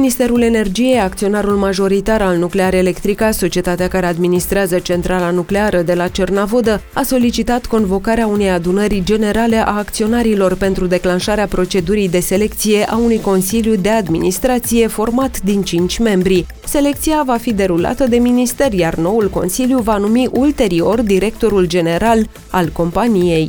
Ministerul Energiei, acționarul majoritar al Nuclear Electrica, societatea care administrează centrala nucleară de la Cernavodă, a solicitat convocarea unei adunări generale a acționarilor pentru declanșarea procedurii de selecție a unui Consiliu de Administrație format din 5 membri. Selecția va fi derulată de minister, iar noul Consiliu va numi ulterior directorul general al companiei.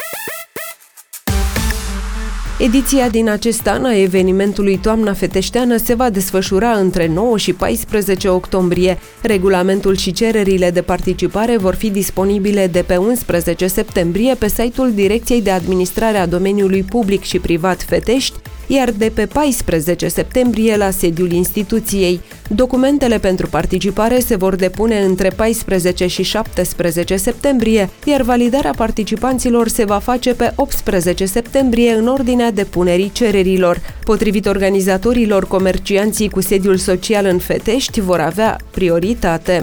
Ediția din acest an a evenimentului Toamna Feteșteană se va desfășura între 9 și 14 octombrie. Regulamentul și cererile de participare vor fi disponibile de pe 11 septembrie pe site-ul Direcției de Administrare a Domeniului Public și Privat Fetești, iar de pe 14 septembrie la sediul instituției. Documentele pentru participare se vor depune între 14 și 17 septembrie, iar validarea participanților se va face pe 18 septembrie în ordinea depunerii cererilor. Potrivit organizatorilor, comercianții cu sediul social în Fetești vor avea prioritate.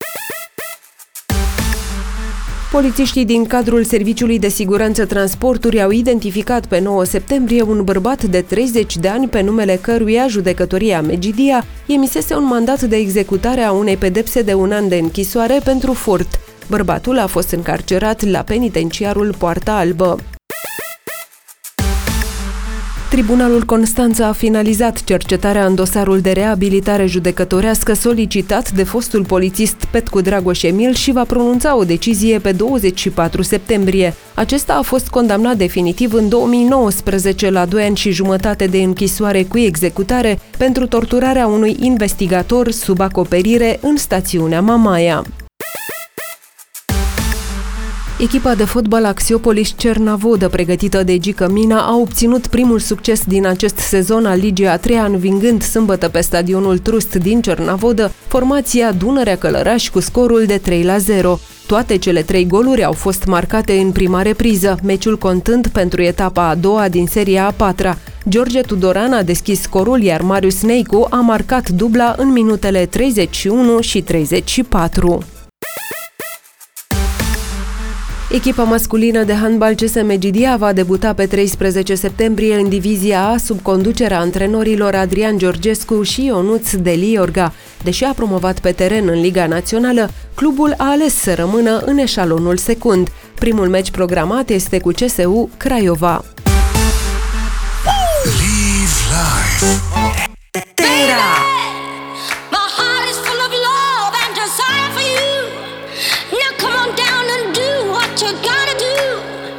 Polițiștii din cadrul Serviciului de Siguranță Transporturi au identificat pe 9 septembrie un bărbat de 30 de ani pe numele căruia Judecătoria Megidia emisese un mandat de executare a unei pedepse de 1 an de închisoare pentru furt. Bărbatul a fost încarcerat la penitenciarul Poarta Albă. Tribunalul Constanța a finalizat cercetarea în dosarul de reabilitare judecătorească solicitat de fostul polițist Petcu Dragoș Emil și va pronunța o decizie pe 24 septembrie. Acesta a fost condamnat definitiv în 2019 la 2 ani și jumătate de închisoare cu executare pentru torturarea unui investigator sub acoperire în stațiunea Mamaia. Echipa de fotbal Axiopolis Cernavodă, pregătită de Gică Mina, a obținut primul succes din acest sezon al Ligii a 3-a, învingând sâmbătă pe stadionul Trust din Cernavodă formația Dunărea Călăraș cu scorul de 3-0. Toate cele 3 goluri au fost marcate în prima repriză, meciul contând pentru etapa a doua din seria a 4-a. George Tudoran a deschis scorul, iar Marius Neicu a marcat dubla în minutele 31 și 34. Echipa masculină de handbal CS Megidia va debuta pe 13 septembrie în divizia A sub conducerea antrenorilor Adrian Georgescu și Ionuț Deliorga. Deși a promovat pe teren în Liga Națională, clubul a ales să rămână în eșalonul secund. Primul meci programat este cu CSU Craiova. Live life.